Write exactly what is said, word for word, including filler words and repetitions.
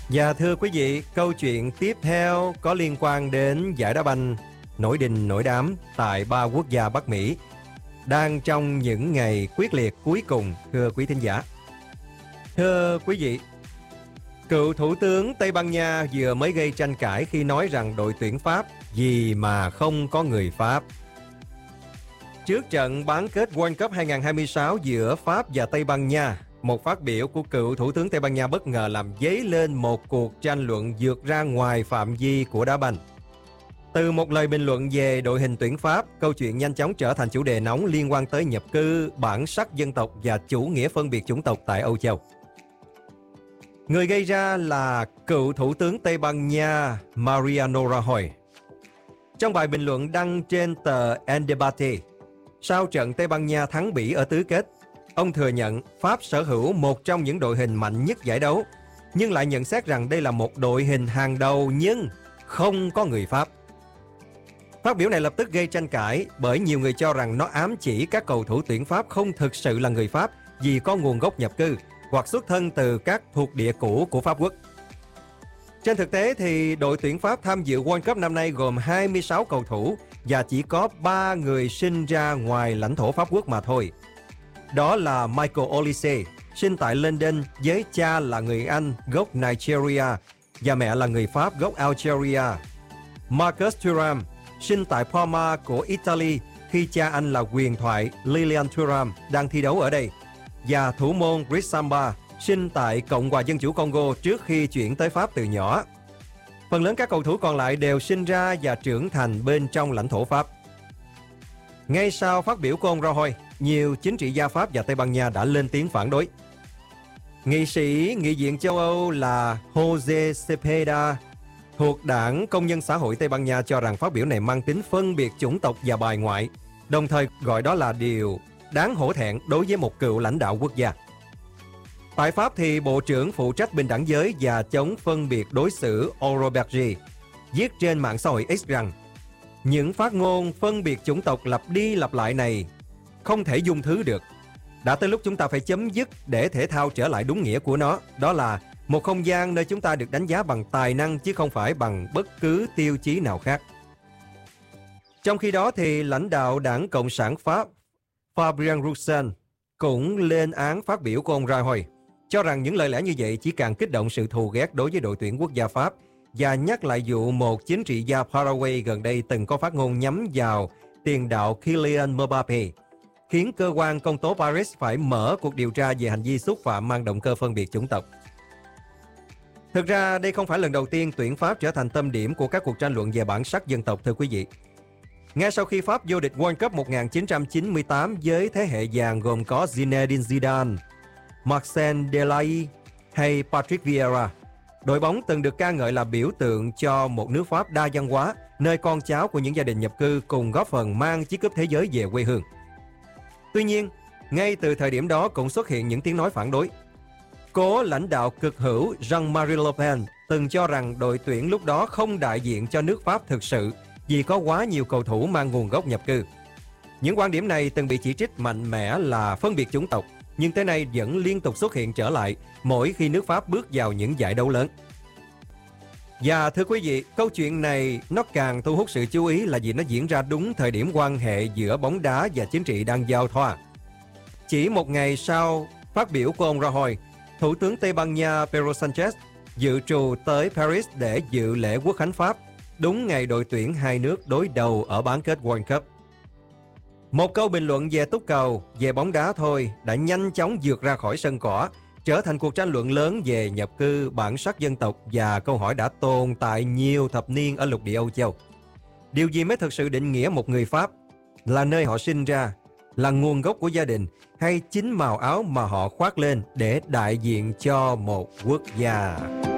Và thưa quý vị, câu chuyện tiếp theo có liên quan đến giải đá banh nổi đình nổi đám tại ba quốc gia Bắc Mỹ đang trong những ngày quyết liệt cuối cùng, thưa quý thính giả. Thưa quý vị, cựu thủ tướng Tây Ban Nha vừa mới gây tranh cãi khi nói rằng đội tuyển Pháp gì mà không có người Pháp. Trước trận bán kết World Cup hai không hai sáu giữa Pháp và Tây Ban Nha, một phát biểu của cựu thủ tướng Tây Ban Nha bất ngờ làm dấy lên một cuộc tranh luận vượt ra ngoài phạm vi của đá banh. Từ một lời bình luận về đội hình tuyển Pháp, câu chuyện nhanh chóng trở thành chủ đề nóng liên quan tới nhập cư, bản sắc dân tộc và chủ nghĩa phân biệt chủng tộc tại Âu Châu. Người gây ra là cựu thủ tướng Tây Ban Nha Mariano Rajoy. Trong bài bình luận đăng trên tờ El Debate, sau trận Tây Ban Nha thắng Bỉ ở tứ kết, ông thừa nhận Pháp sở hữu một trong những đội hình mạnh nhất giải đấu, nhưng lại nhận xét rằng đây là một đội hình hàng đầu nhưng không có người Pháp. Phát biểu này lập tức gây tranh cãi bởi nhiều người cho rằng nó ám chỉ các cầu thủ tuyển Pháp không thực sự là người Pháp vì có nguồn gốc nhập cư hoặc xuất thân từ các thuộc địa cũ của Pháp quốc. Trên thực tế thì đội tuyển Pháp tham dự World Cup năm nay gồm hai mươi sáu cầu thủ và chỉ có ba người sinh ra ngoài lãnh thổ Pháp quốc mà thôi. Đó là Michael Olise, sinh tại London với cha là người Anh gốc Nigeria và mẹ là người Pháp gốc Algeria. Marcus Thuram, sinh tại Parma của Italy khi cha anh là huyền thoại Lilian Thuram đang thi đấu ở đây. Và thủ môn Chris Samba, sinh tại Cộng hòa Dân chủ Congo trước khi chuyển tới Pháp từ nhỏ. Phần lớn các cầu thủ còn lại đều sinh ra và trưởng thành bên trong lãnh thổ Pháp. Ngay sau phát biểu của ông Rajoy, nhiều chính trị gia Pháp và Tây Ban Nha đã lên tiếng phản đối. Nghị sĩ Nghị viện châu Âu là Jose Cepeda thuộc Đảng Công nhân Xã hội Tây Ban Nha cho rằng phát biểu này mang tính phân biệt chủng tộc và bài ngoại, đồng thời gọi đó là điều đáng hổ thẹn đối với một cựu lãnh đạo quốc gia. Tại Pháp thì Bộ trưởng phụ trách bình đẳng giới và chống phân biệt đối xử Aurore Berger viết trên mạng xã hội X rằng những phát ngôn phân biệt chủng tộc lặp đi lặp lại này không thể dung thứ được. Đã tới lúc chúng ta phải chấm dứt để thể thao trở lại đúng nghĩa của nó, đó là một không gian nơi chúng ta được đánh giá bằng tài năng chứ không phải bằng bất cứ tiêu chí nào khác. Trong khi đó thì lãnh đạo Đảng Cộng sản Pháp Fabien Roussel cũng lên án phát biểu của ông Rajoy, cho rằng những lời lẽ như vậy chỉ càng kích động sự thù ghét đối với đội tuyển quốc gia Pháp và nhắc lại vụ một chính trị gia Paraguay gần đây từng có phát ngôn nhắm vào tiền đạo Kylian Mbappe, khiến cơ quan công tố Paris phải mở cuộc điều tra về hành vi xúc phạm mang động cơ phân biệt chủng tộc. Thực ra đây không phải lần đầu tiên tuyển Pháp trở thành tâm điểm của các cuộc tranh luận về bản sắc dân tộc, thưa quý vị. Ngay sau khi Pháp vô địch World Cup một nghìn chín trăm chín mươi tám với thế hệ vàng gồm có Zinedine Zidane, Marcel Desailly hay Patrick Vieira, đội bóng từng được ca ngợi là biểu tượng cho một nước Pháp đa văn hóa, nơi con cháu của những gia đình nhập cư cùng góp phần mang chiếc cúp thế giới về quê hương. Tuy nhiên, ngay từ thời điểm đó cũng xuất hiện những tiếng nói phản đối. Cố lãnh đạo cực hữu Jean-Marie Le Pen từng cho rằng đội tuyển lúc đó không đại diện cho nước Pháp thực sự vì có quá nhiều cầu thủ mang nguồn gốc nhập cư. Những quan điểm này từng bị chỉ trích mạnh mẽ là phân biệt chủng tộc, nhưng tới nay vẫn liên tục xuất hiện trở lại mỗi khi nước Pháp bước vào những giải đấu lớn. Và thưa quý vị, câu chuyện này nó càng thu hút sự chú ý là vì nó diễn ra đúng thời điểm quan hệ giữa bóng đá và chính trị đang giao thoa. Chỉ một ngày sau phát biểu của ông Rajoy, Thủ tướng Tây Ban Nha Pedro Sanchez dự trù tới Paris để dự lễ Quốc khánh Pháp, đúng ngày đội tuyển hai nước đối đầu ở bán kết World Cup. Một câu bình luận về túc cầu, về bóng đá thôi đã nhanh chóng vượt ra khỏi sân cỏ, trở thành cuộc tranh luận lớn về nhập cư, bản sắc dân tộc và câu hỏi đã tồn tại nhiều thập niên ở lục địa Âu Châu. Điều gì mới thực sự định nghĩa một người Pháp? Là nơi họ sinh ra, là nguồn gốc của gia đình, hay chính màu áo mà họ khoác lên để đại diện cho một quốc gia?